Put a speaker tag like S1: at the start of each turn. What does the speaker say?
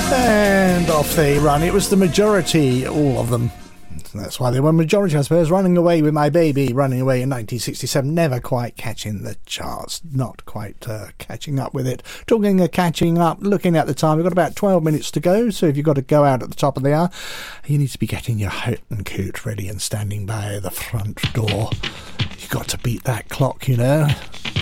S1: And off they run. It was the majority, all of them. That's why they were majority, I suppose. Running Away with My Baby, running away in 1967, never quite catching the charts, not quite catching up with it. Talking of catching up, looking at the time, we've got about 12 minutes to go, so if you've got to go out at the top of the hour, you need to be getting your hat and coat ready and standing by the front door. You've got to beat that clock, you know.